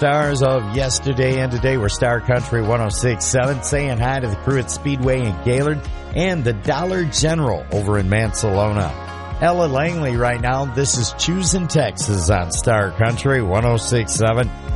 stars of yesterday and today. We're Star Country 106.7, saying hi to the crew at Speedway in Gaylord and the Dollar General over in Mansalona. Ella Langley right now. This is Choosing Texas on Star Country 106.7.